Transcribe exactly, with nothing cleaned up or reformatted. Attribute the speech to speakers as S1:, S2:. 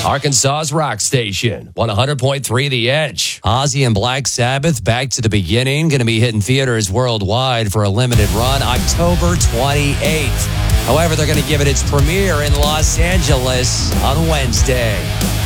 S1: Arkansas's rock station, one hundred point three The Edge.
S2: Ozzy and Black Sabbath, Back to the Beginning, going to be hitting theaters worldwide for a limited run October twenty-eighth. However, they're going to give it its premiere in Los Angeles on Wednesday.